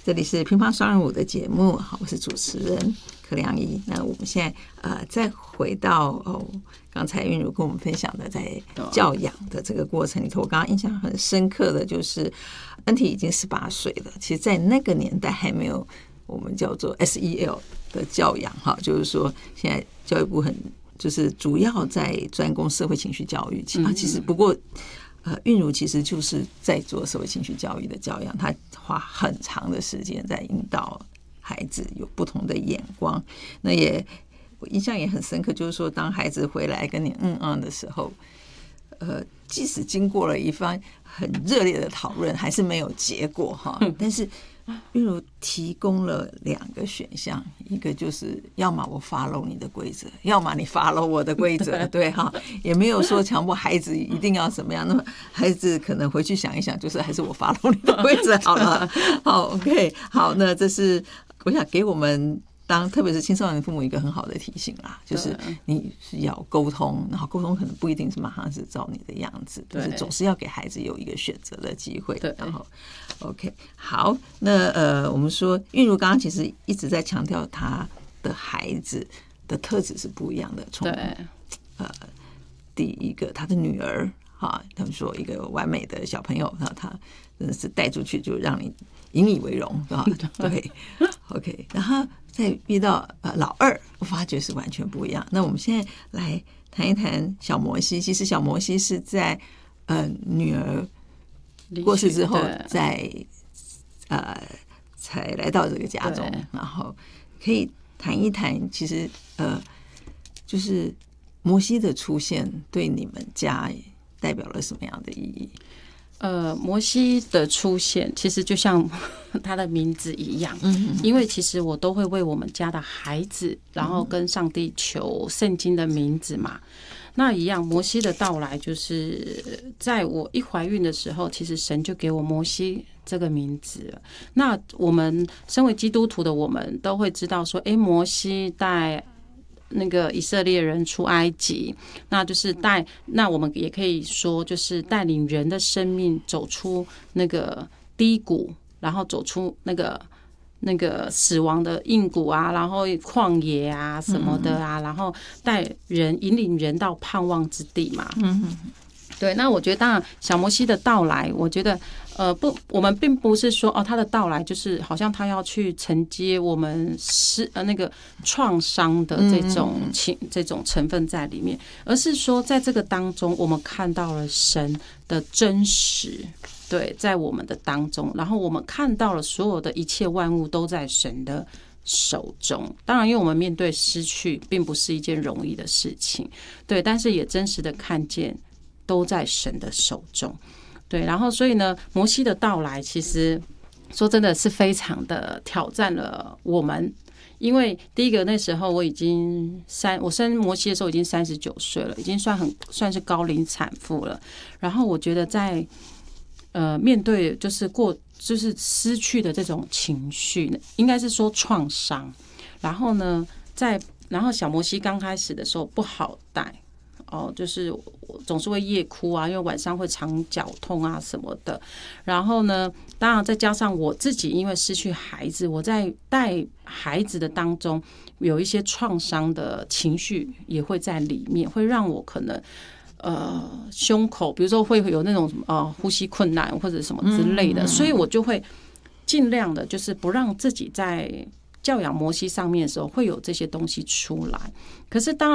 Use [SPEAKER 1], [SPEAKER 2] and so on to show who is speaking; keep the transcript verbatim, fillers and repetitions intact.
[SPEAKER 1] 这里是乒乓双人舞的节目，好，我是主持人柯良仪。那我们现在呃再回到哦，刚才韵如跟我们分享的在教养的这个过程里头，我刚刚印象很深刻的就是恩体已经十八岁了，其实在那个年代还没有我们叫做 S E L 的教养哈，就是说现在教育部很就是主要在专攻社会情绪教育，啊，其实不过。呃，韵如其实就是在做社会情绪教育的教养，他花很长的时间在引导孩子有不同的眼光。那也我印象也很深刻，就是说当孩子回来跟你嗯嗯的时候，呃，即使经过了一番很热烈的讨论，还是没有结果哈。但是韵如提供了两个选项，一个就是要么我 follow 你的规则，要么你 follow 我的规则，对哈，也没有说强迫孩子一定要怎么样。那么孩子可能回去想一想，就是还是我 follow 你的规则好了。好 ，OK， 好，那这是我想给我们。当特别是青少年父母一个很好的提醒啦，就是你是要沟通，然后沟通可能不一定是马上是照你的样子，就是总是要给孩子有一个选择的机会。然后 ，OK， 好，那呃，我们说韵如刚刚其实一直在强调他的孩子的特质是不一样的，从呃第一个他的女儿哈，他们说一个完美的小朋友，然后他真的是带出去就让你引以为荣啊，对 ，OK， 然后。再遇到呃老二，我发觉是完全不一样。那我们现在来谈一谈小摩西。其实小摩西是在呃女儿过世之后，在呃才来到这个家中，然后可以谈一谈，其实呃就是摩西的出现对你们家代表了什么样的意义？
[SPEAKER 2] 呃，摩西的出现其实就像他的名字一样，因为其实我都会为我们家的孩子，然后跟上帝求圣经的名字嘛。那一样，摩西的到来就是在我一怀孕的时候，其实神就给我摩西这个名字了。那我们身为基督徒的我们都会知道说，哎，摩西带那个以色列人出埃及，那就是带，那我们也可以说，就是带领人的生命走出那个低谷，然后走出那个那个死亡的硬谷啊，然后旷野啊什么的啊，然后带人引领人到盼望之地嘛。嗯，对。那我觉得，当然小摩西的到来，我觉得。呃不，我们并不是说哦，他的到来就是好像他要去承接我们是呃那个创伤的这种情这种成分在里面，而是说在这个当中，我们看到了神的真实，对，在我们的当中，然后我们看到了所有的一切万物都在神的手中。当然，因为我们面对失去，并不是一件容易的事情，对，但是也真实的看见都在神的手中。对，然后所以呢，摩西的到来其实说真的是非常的挑战了我们，因为第一个那时候我已经三，我生摩西的时候已经三十九岁了，已经算很算是高龄产妇了。然后我觉得在呃面对就是过就是失去的这种情绪，应该是说创伤。然后呢，在然后小摩西刚开始的时候不好带。哦，就是我总是会夜哭啊，因为晚上会常脚痛啊什么的。然后呢，当然再加上我自己，因为失去孩子，我在带孩子的当中有一些创伤的情绪也会在里面，会让我可能呃胸口，比如说会有那种呃呼吸困难或者什么之类的，所以我就会尽量的，就是不让自己在教养摩西上面的时候会有这些东西出来。可是当然。